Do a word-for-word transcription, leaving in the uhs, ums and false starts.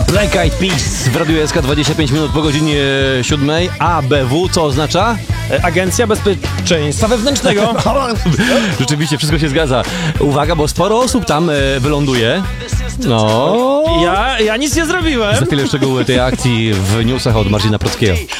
Black Eyed Peas w Radiu S K dwadzieścia pięć minut po godzinie siódmej. A B W co oznacza? Agencja Bezpieczeństwa Wewnętrznego. Rzeczywiście, wszystko się zgadza. Uwaga, bo sporo osób tam e, wyląduje. No. Ja, ja nic nie zrobiłem. Za chwilę szczegóły tej akcji w newsach od Marcina Prockiego.